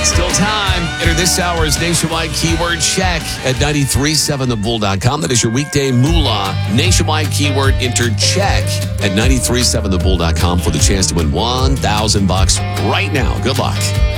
Still time. Enter this hour's nationwide keyword check at 937thebull.com. That is your weekday moolah. Nationwide keyword enter check at 937thebull.com for the chance to win $1,000 right now. Good luck.